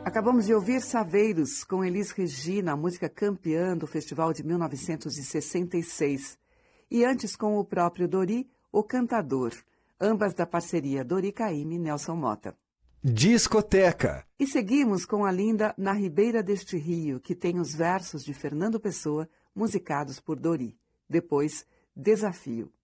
Acabamos de ouvir Saveiros, com Elis Regina, a música campeã do festival de 1966. E antes com o próprio Dori, O Cantador, ambas da parceria Dori Caymmi e Nelson Motta. Discoteca. E seguimos com a linda Na Ribeira deste Rio, que tem os versos de Fernando Pessoa, musicados por Dori. Depois, Desafio.